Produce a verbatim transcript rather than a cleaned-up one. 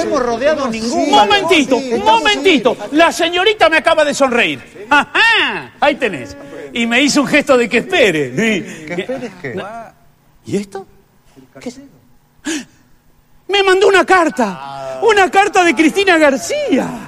hemos rodeado ningún... Momentito, Sí, momentito. La señorita me acaba de sonreír. Ajá, ahí tenés. Y me hizo un gesto de que espere. ¿Que esperes qué? ¿Y esto? ¿Qué es? Me mandó una carta. Una carta de Cristina García.